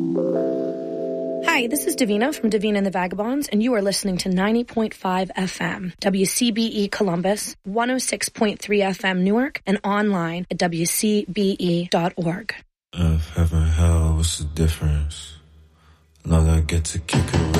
Hi, this is Davina from Davina and the Vagabonds, and you are listening to 90.5 FM, WCBE Columbus, 106.3 FM Newark, and online at WCBE.org. Earth, heaven, hell, what's the difference? Long I get to kick it with